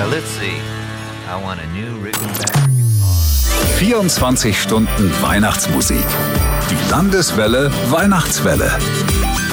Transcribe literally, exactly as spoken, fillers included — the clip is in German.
Uh, let's see. I want a new Rickenbacker. vierundzwanzig Stunden Weihnachtsmusik. Die Landeswelle Weihnachtswelle.